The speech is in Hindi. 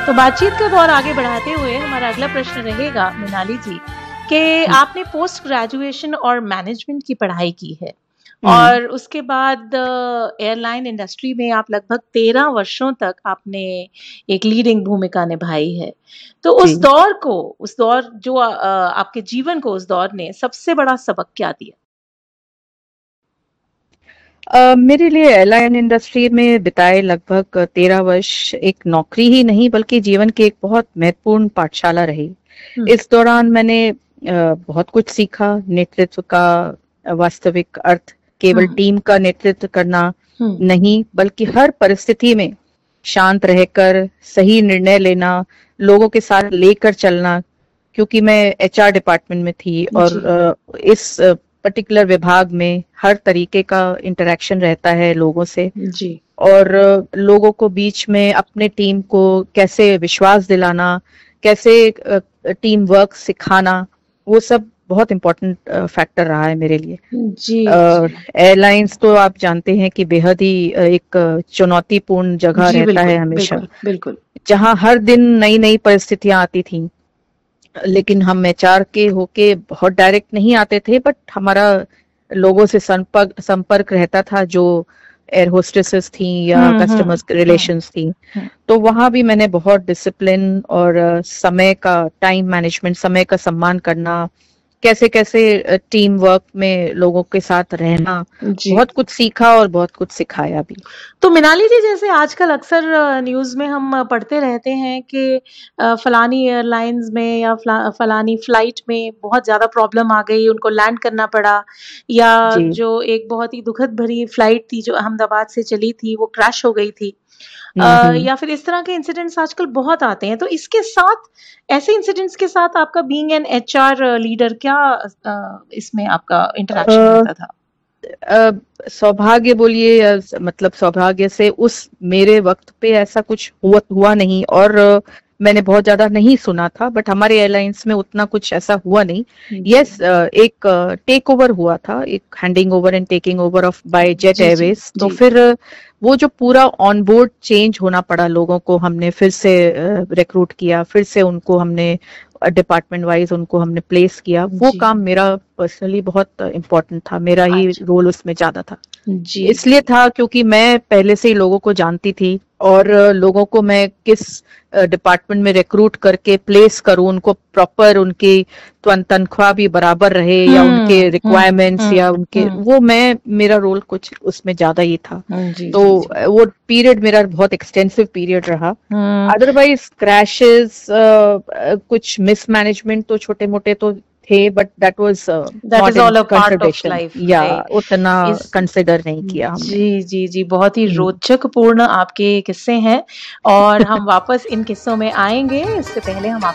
तो बातचीत का दौर आगे बढ़ाते हुए हमारा अगला प्रश्न रहेगा मृणाली जी कि आपने पोस्ट ग्रेजुएशन और मैनेजमेंट की पढ़ाई की है और उसके बाद एयरलाइन इंडस्ट्री में आप लगभग 13 वर्षों तक आपने एक लीडिंग भूमिका निभाई है। तो उस दौर जो आपके जीवन को उस दौर ने सबसे बड़ा सबक क्या दिया? मेरे लिए एयरलाइन इंडस्ट्री में बिताए लगभग 13 वर्ष एक नौकरी ही नहीं बल्कि जीवन की एक बहुत महत्वपूर्ण पाठशाला रही। इस दौरान मैंने बहुत कुछ सीखा। नेतृत्व का वास्तविक अर्थ केवल टीम का नेतृत्व करना नहीं बल्कि हर परिस्थिति में शांत रहकर सही निर्णय लेना, लोगों के साथ लेकर चलना, क्योंकि मैं एचआर डिपार्टमेंट में थी और इस पर्टिकुलर विभाग में हर तरीके का इंटरेक्शन रहता है लोगों से जी। और लोगों को बीच में अपने टीम को कैसे विश्वास दिलाना, कैसे टीम वर्क सिखाना, वो सब बहुत इम्पोर्टेंट फैक्टर रहा है मेरे लिए। जी। एयरलाइंस तो आप जानते हैं कि बेहद ही एक चुनौतीपूर्ण जगह रहता है हमेशा, बिल्कुल। जहाँ हर दिन नई नई परिस्थितियां आती थी। लेकिन हम एचआर के होके बहुत डायरेक्ट नहीं आते थे, बट हमारा लोगों से संपर्क रहता था जो एयर होस्टेसेस थी या कस्टमर्स रिलेशंस थी। तो वहां भी मैंने बहुत डिसिप्लिन और समय का टाइम मैनेजमेंट, समय का सम्मान करना, कैसे कैसे टीम वर्क में लोगों के साथ रहना, बहुत कुछ सीखा और बहुत कुछ सिखाया भी। तो मृणाली जी, जैसे आजकल अक्सर न्यूज में हम पढ़ते रहते हैं कि फलानी एयरलाइंस में या फलानी फ्लाइट में बहुत ज्यादा प्रॉब्लम आ गई, उनको लैंड करना पड़ा, या जो एक बहुत ही दुखद भरी फ्लाइट थी जो अहमदाबाद से चली थी वो क्रैश हो गई थी, या फिर इस तरह के इंसिडेंट्स आजकल बहुत आते हैं। तो इसके साथ, ऐसे इंसिडेंट्स के साथ आपका बीइंग एन एचआर लीडर, क्या इसमें आपका इंटरेक्शन रहता था? सौभाग्य बोलिए या मतलब सौभाग्य से उस मेरे वक्त पे ऐसा कुछ हुआ नहीं और मैंने बहुत ज्यादा नहीं सुना था, बट हमारे एयरलाइंस में उतना कुछ ऐसा हुआ नहीं। यस, एक टेक ओवर हुआ था, एक handing over and taking over of bye jet Airways. तो फिर वो जो पूरा ऑन बोर्ड चेंज होना पड़ा, लोगों को हमने फिर से रिक्रूट किया, फिर से उनको हमने डिपार्टमेंट वाइज उनको हमने प्लेस किया। वो काम मेरा पर्सनली बहुत इम्पोर्टेंट था, मेरा ही रोल उसमें ज्यादा था। इसलिए था क्योंकि मैं पहले से ही लोगों को जानती थी और लोगों को मैं किस डिपार्टमेंट में रिक्रूट करके प्लेस करूं, उनको प्रॉपर उनकी तनख्वाह भी बराबर रहे या उनके रिक्वायरमेंट्स या उनके वो मेरा रोल कुछ उसमें ज्यादा ही था। तो वो पीरियड मेरा बहुत एक्सटेंसिव पीरियड रहा। अदरवाइज क्रैशेस, कुछ मिसमैनेजमेंट तो छोटे मोटे तो थे, but that is all a part of life, या उतना कंसिडर नहीं किया हमने। जी, बहुत ही रोचक पूर्ण आपके किस्से हैं और हम वापस इन किस्सों में आएंगे। इससे पहले हम